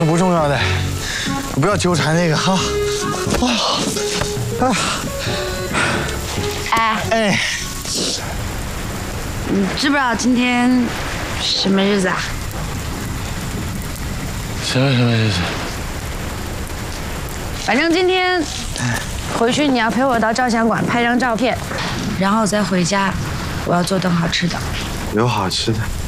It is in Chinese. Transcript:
不重要的，不要纠缠那个哈。哎， 你知不知道今天什么日子啊？ 什么日子？ 反正今天回去你要陪我到照相馆拍张照片，然后再回家，我要做顿好吃的。 有好吃的。